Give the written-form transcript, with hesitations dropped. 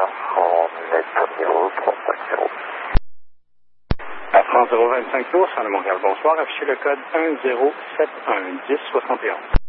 À France 025 tours, sur le Montréal, bonsoir, affichez le code 1071 1071.